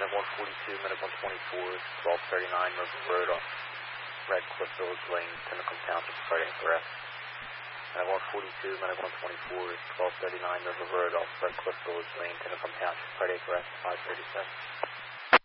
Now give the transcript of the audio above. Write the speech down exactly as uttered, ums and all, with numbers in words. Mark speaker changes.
Speaker 1: Medic one forty-two, Medic one twenty-four, twelve thirty-nine River Road off Red Cliff Village Lane, Tinicum Township, cardiac arrest. Medic one forty-two, Medic one twenty-four, twelve thirty-nine River Road off Red Cliff Village Lane, Tinicum Township, cardiac arrest, five thirty-seven.